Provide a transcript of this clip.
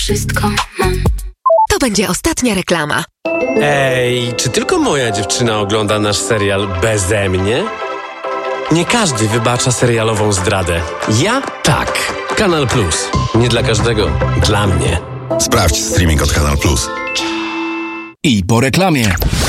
wszystko mam. To będzie ostatnia reklama. Ej, czy tylko moja dziewczyna ogląda nasz serial beze mnie? Nie każdy wybacza serialową zdradę. Ja tak. Kanal Plus. Nie dla każdego. Dla mnie. Sprawdź streaming od Kanal Plus. I po reklamie.